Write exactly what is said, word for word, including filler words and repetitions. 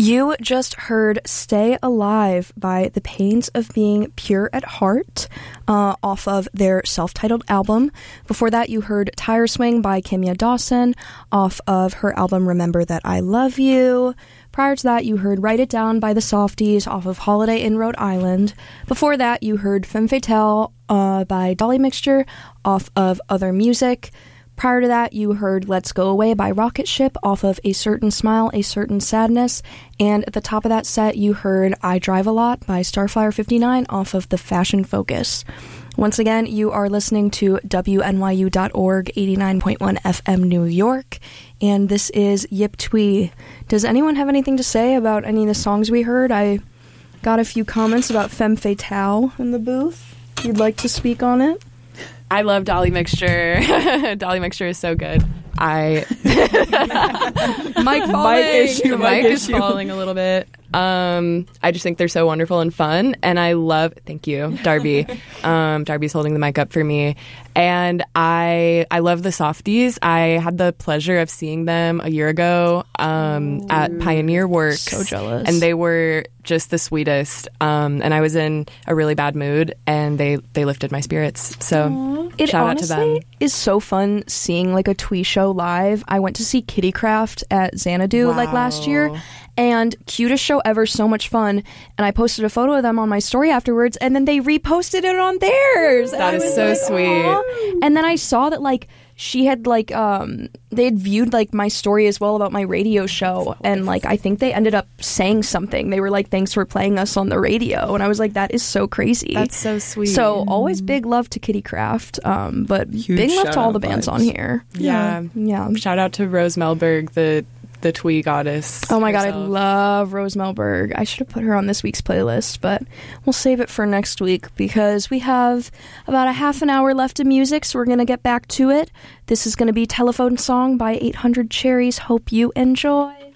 You just heard Stay Alive by The Pains of Being Pure at Heart uh, off of their self-titled album. Before that, you heard Tire Swing by Kimya Dawson off of her album Remember That I Love You. Prior to that, you heard Write It Down by the Softies off of Holiday in Rhode Island. Before that, you heard Femme Fatale uh, by Dolly Mixture off of Other Music. Prior to that, you heard Let's Go Away by Rocket Ship off of A Certain Smile, A Certain Sadness. And at the top of that set, you heard I Drive a Lot by Starflyer fifty-nine off of The Fashion Focus. Once again, you are listening to W N Y U dot org, eighty-nine point one F M New York, and this is Yip Twee. Does anyone have anything to say about any of the songs we heard? I got a few comments about Femme Fatale in the booth. You'd like to speak on it? I love Dolly Mixture. Dolly Mixture is so good. I Mike falling. Mic issue. The mic is issue. falling a little bit. Um, I just think they're so wonderful and fun, and I love. Thank you, Darby. um, Darby's holding the mic up for me, and I I love the Softies. I had the pleasure of seeing them a year ago um, at Pioneer Works. So jealous. And they were just the sweetest. Um, and I was in a really bad mood, and they they lifted my spirits. So Aww. It shout honestly out to them. is so fun seeing like a Twee show live. I went to see Kitty Craft at Xanadu Wow. like last year, and cutest show ever, so much fun. And I posted a photo of them on my story afterwards, and then they reposted it on theirs. That And I is was so like, sweet. "Aw." And then I saw that like she had like um they had viewed like my story as well about my radio show, and like I think they ended up saying something. They were like, "Thanks for playing us on the radio," and I was like, "That is so crazy." That's so sweet. So always big love to Kitty Craft, um, but Huge big love to all shout-out the bands vibes. on here. yeah. Yeah. Shout out to Rose Melberg, the the Twee goddess. Oh my god, I herself. love Rose Melberg. I should have put her on this week's playlist, but we'll save it for next week because we have about a half an hour left of music, so we're going to get back to it. This is going to be Telephone Song by eight hundred Cherries. Hope you enjoy.